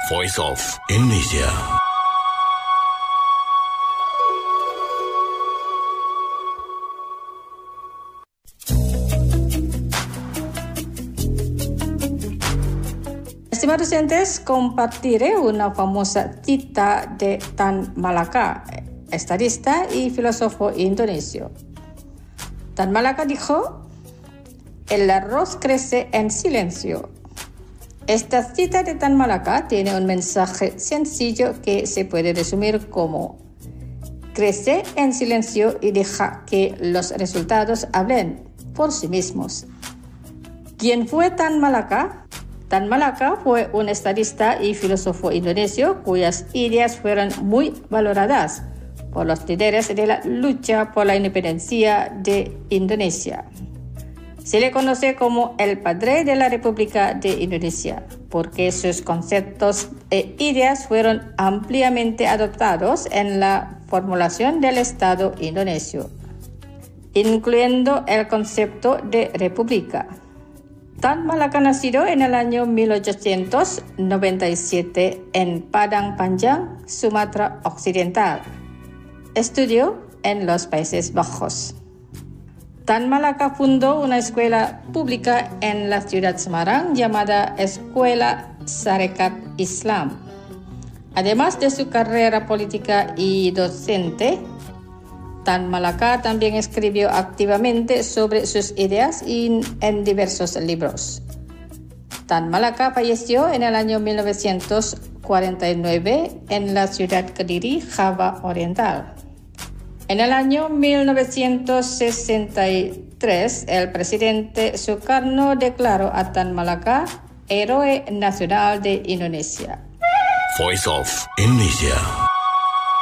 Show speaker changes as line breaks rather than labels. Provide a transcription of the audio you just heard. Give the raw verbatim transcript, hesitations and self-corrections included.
Voice of Indonesia.
Estimados oyentes, compartiré una famosa cita de Tan Malaka, estadista y filósofo indonesio. Tan Malaka dijo: "El arroz crece en silencio". Esta cita de Tan Malaka tiene un mensaje sencillo que se puede resumir como: crece en silencio y deja que los resultados hablen por sí mismos. ¿Quién fue Tan Malaka? Tan Malaka fue un estadista y filósofo indonesio cuyas ideas fueron muy valoradas por los líderes de la lucha por la independencia de Indonesia. Se le conoce como el padre de la República de Indonesia, porque sus conceptos e ideas fueron ampliamente adoptados en la formulación del Estado indonesio, incluyendo el concepto de república. Tan Malaka nació en el año mil ochocientos noventa y siete en Padang Panjang, Sumatera Occidental. Estudió en los Países Bajos. Tan Malaka fundó una escuela pública en la ciudad Semarang llamada Escuela Sarekat Islam. Además de su carrera política y docente, Tan Malaka también escribió activamente sobre sus ideas en, en diversos libros. Tan Malaka falleció en el año mil novecientos cuarenta y nueve en la ciudad Kediri, Java Oriental. En el año mil novecientos sesenta y tres, el presidente Sukarno declaró a Tan Malaka héroe nacional de Indonesia.
Voice of Indonesia.